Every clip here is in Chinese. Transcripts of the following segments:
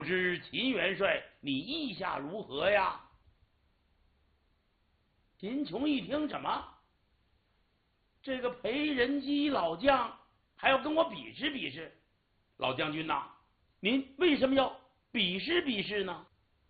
不知秦元帅你意下如何呀？秦琼一听，什么？这个裴仁基老将还要跟我比试比试？老将军呐，您为什么要比试比试呢？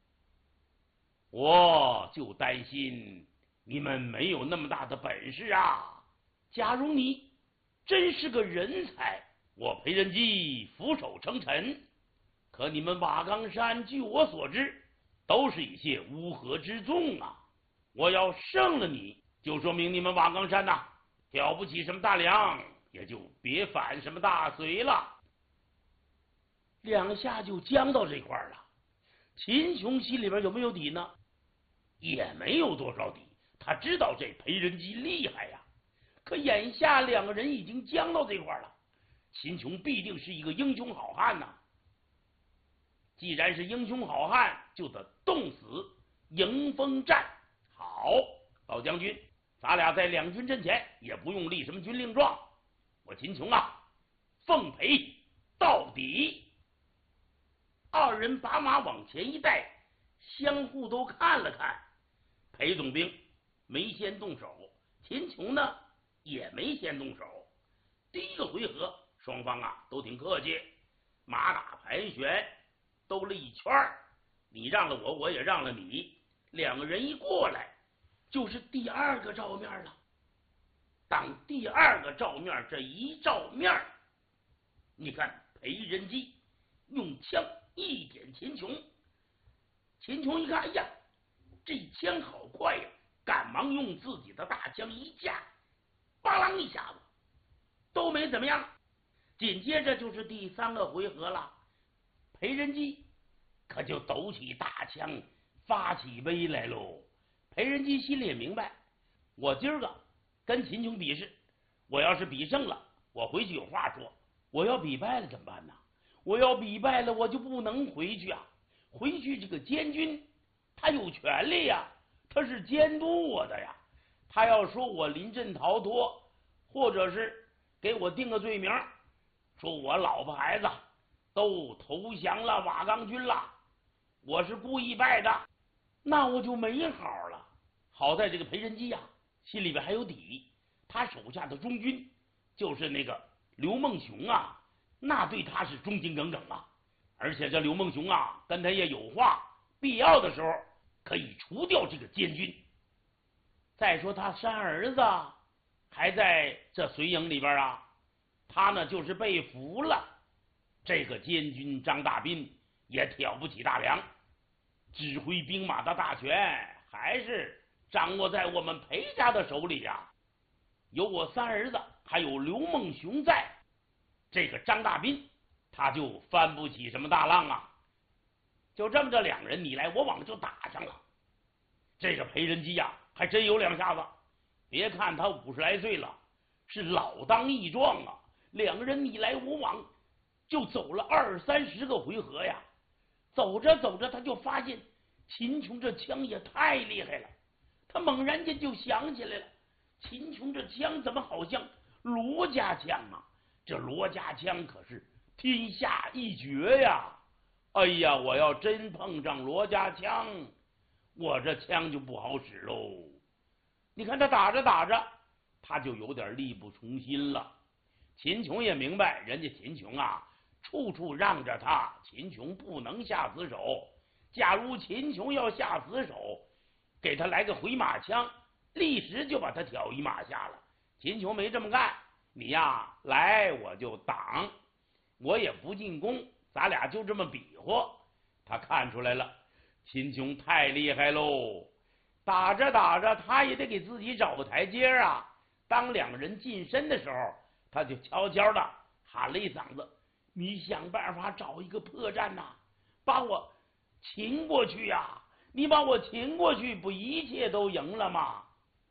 我就担心你们没有那么大的本事啊！假如你真是个人才，我裴仁基俯首称臣。可你们瓦岗山，据我所知，都是一些乌合之众啊！我要胜了你，就说明你们瓦岗山呐，挑不起什么大梁，也就别反什么大隋了。两下就僵到这块了。秦琼心里边有没有底呢？也没有多少底。他知道这裴仁基厉害呀，可眼下两个人已经僵到这块了。秦琼必定是一个英雄好汉呐。既然是英雄好汉，就得冻死迎风战。好，老将军，咱俩在两军阵前也不用立什么军令状，我秦琼啊，奉陪到底。二人把马往前一带，相互都看了看。裴总兵没先动手，秦琼呢也没先动手。第一个回合，双方啊都挺客气，马打盘旋，兜了一圈，你让了我，我也让了你，两个人一过来，就是第二个照面了。当第二个照面这一照面，你看裴仁基用枪一点秦琼，秦琼一看，哎呀，这枪好快呀，赶忙用自己的大枪一架，巴啷一下子都没怎么样。紧接着就是第三个回合了，裴仁基可就抖起大枪发起威来喽。裴仁基心里也明白，我今儿个跟秦琼比试，我要是比胜了，我回去有话说；我要比败了怎么办呢？我要比败了，我就不能回去啊！回去这个监军他有权利呀，他是监督我的呀。他要说我临阵逃脱，或者是给我定个罪名，说我老婆孩子都投降了瓦岗军了，我是故意败的，那我就没好了。好在这个裴仁基呀，心里边还有底，他手下的中军就是那个刘梦熊啊，那对他是忠心耿耿啊。而且这刘梦熊啊，跟他也有话，必要的时候可以除掉这个监军。再说他三儿子还在这隋营里边啊，他呢就是被俘了。这个监军张大斌也挑不起大梁，指挥兵马的大权还是掌握在我们裴家的手里呀。有我三儿子还有刘梦熊在，这个张大斌他就翻不起什么大浪啊。就这么着，两人你来我往就打上了。这个裴仁基呀，还真有两下子。别看他50来岁了，是老当益壮啊。两个人你来我往，就走了20-30个回合呀。走着走着，他就发现秦琼这枪也太厉害了。他猛然间就想起来了，秦琼这枪怎么好像罗家枪啊？这罗家枪可是天下一绝呀！哎呀，我要真碰上罗家枪，我这枪就不好使喽。你看他打着打着，他就有点力不从心了。秦琼也明白，人家秦琼啊，处处让着他，秦琼不能下死手。假如秦琼要下死手，给他来个回马枪，立时就把他挑一马下了。秦琼没这么干，你呀来我就挡，我也不进攻，咱俩就这么比划。他看出来了，秦琼太厉害喽。打着打着，他也得给自己找个台阶啊。当两人近身的时候，他就悄悄的喊了一嗓子：“你想办法找一个破绽呐，把我擒过去呀！你把我擒过去，不一切都赢了吗？”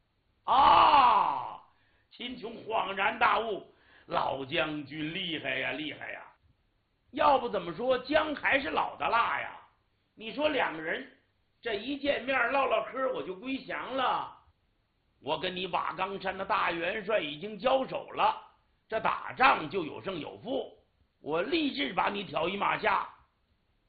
啊！秦琼恍然大悟，老将军厉害呀，厉害呀！要不怎么说姜还是老的辣呀？你说两个人这一见面唠唠嗑，我就归降了。我跟你瓦岗山的大元帅已经交手了，这打仗就有胜有负，我立志把你挑一马下，